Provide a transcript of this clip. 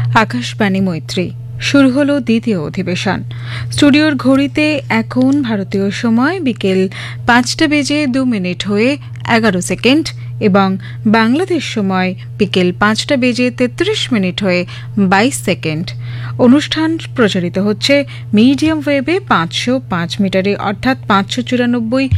আকাশবাণী মৈত্রী শুরু হলো দ্বিতীয় অধিবেশন। স্টুডিওর ঘড়িতে এখন ভারতীয় সময় বিকেল 5:02 হয়ে 11 সেকেন্ড এবং বাংলাদেশ সময় বিকেল 5:33 হয়ে 22 সেকেন্ড। অনুষ্ঠান প্রচারিত হচ্ছে মিডিয়াম ওয়েবে 505 মিটারে অর্থাৎ 594